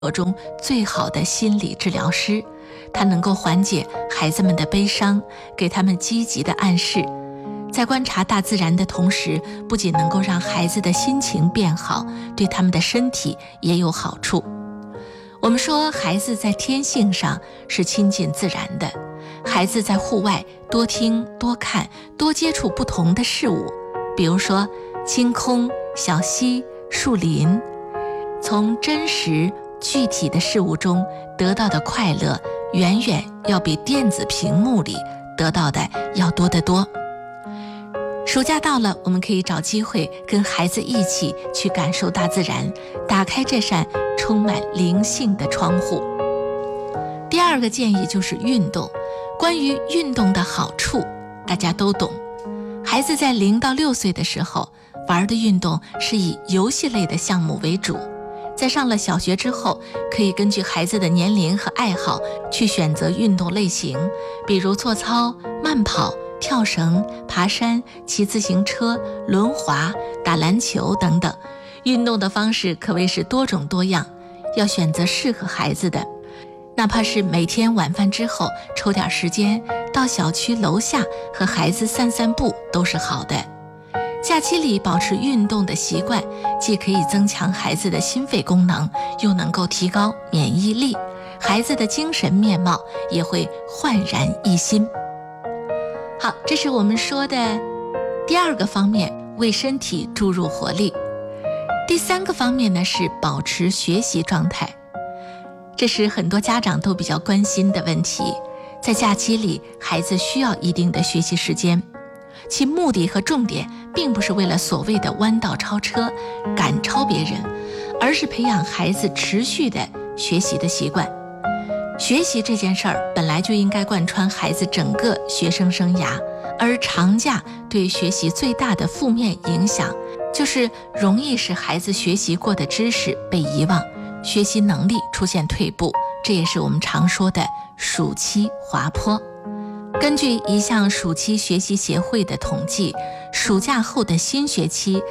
中最好的心理治疗师，它能够缓解孩子们的悲伤，给他们积极的暗示。在观察大自然的同时，不仅能够让孩子的心情变好，对他们的身体也有好处。我们说孩子在天性上是亲近自然的，孩子在户外多听多看多接触不同的事物，比如说星空、小溪、树林，从真实具体的事物中得到的快乐，远远要比电子屏幕里得到的要多得多。暑假到了，我们可以找机会跟孩子一起去感受大自然，打开这扇充满灵性的窗户。第二个建议就是运动。关于运动的好处，大家都懂。孩子在0到6岁的时候，玩的运动是以游戏类的项目为主。在上了小学之后，可以根据孩子的年龄和爱好去选择运动类型，比如做操、慢跑、跳绳、爬山、骑自行车、轮滑、打篮球等等。运动的方式可谓是多种多样，要选择适合孩子的。哪怕是每天晚饭之后抽点时间到小区楼下和孩子散散步都是好的。假期里保持运动的习惯，既可以增强孩子的心肺功能，又能够提高免疫力，孩子的精神面貌也会焕然一新。好，这是我们说的第二个方面，为身体注入活力。第三个方面呢，是保持学习状态。这是很多家长都比较关心的问题。在假期里，孩子需要一定的学习时间，其目的和重点并不是为了所谓的弯道超车、赶超别人，而是培养孩子持续的学习的习惯。学习这件事儿本来就应该贯穿孩子整个学生生涯，而长假对学习最大的负面影响，就是容易使孩子学习过的知识被遗忘，学习能力出现退步，这也是我们常说的暑期滑坡。根据一项暑期学习协会的统计，暑假后的新学期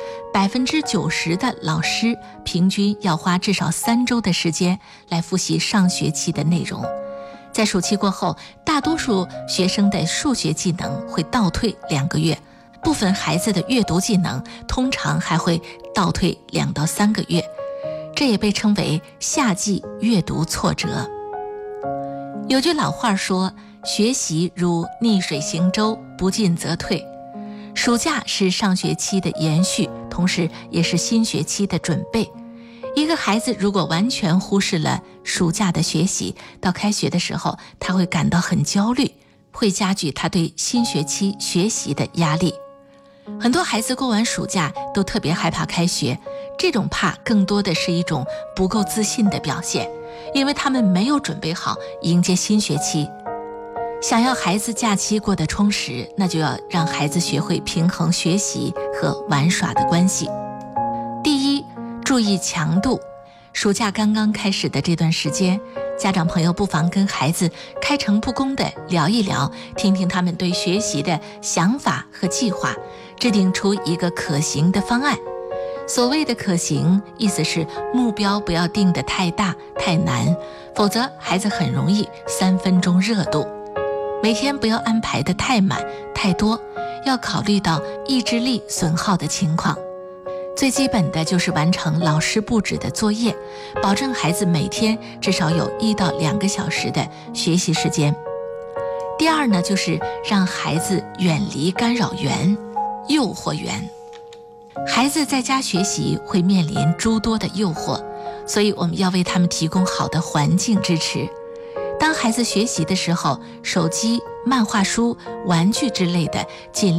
，90%的老师平均要花至少3周的时间来复习上学期的内容。在暑期过后，大多数学生的数学技能会倒退2个月，部分孩子的阅读技能通常还会倒退2到3个月，这也被称为夏季阅读挫折。有句老话说，学习如逆水行舟，不进则退。暑假是上学期的延续，同时也是新学期的准备。一个孩子如果完全忽视了暑假的学习，到开学的时候他会感到很焦虑，会加剧他对新学期学习的压力。很多孩子过完暑假都特别害怕开学，这种怕更多的是一种不够自信的表现，因为他们没有准备好迎接新学期。想要孩子假期过得充实，那就要让孩子学会平衡学习和玩耍的关系。第一，注意强度。暑假刚刚开始的这段时间，家长朋友不妨跟孩子开诚布公地聊一聊，听听他们对学习的想法和计划，制定出一个可行的方案。所谓的可行，意思是目标不要定得太大太难，否则孩子很容易3分钟热度。每天不要安排得太满太多，要考虑到意志力损耗的情况。最基本的就是完成老师布置的作业，保证孩子每天至少有1到2个小时的学习时间。第二呢，就是让孩子远离干扰源、诱惑源。孩子在家学习会面临诸多的诱惑，所以我们要为他们提供好的环境支持。当孩子学习的时候，手机、漫画书、玩具之类的尽